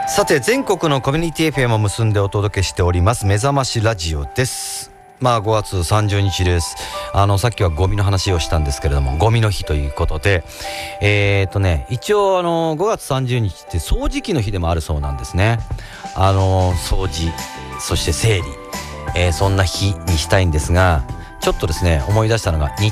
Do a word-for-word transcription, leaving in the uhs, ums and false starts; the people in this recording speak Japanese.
さて、全国のコミュニティ エフエム を結んでお届けしております目覚ましラジオです。まあごがつさんじゅうにちです。あのさっきはゴミの話をしたんですけれども、ゴミの日ということで、えー、っとね一応あのごがつさんじゅうにちって掃除機の日でもあるそうなんですね。あの掃除、そして整理、えー、そんな日にしたいんですが、ちょっとですね思い出したのが日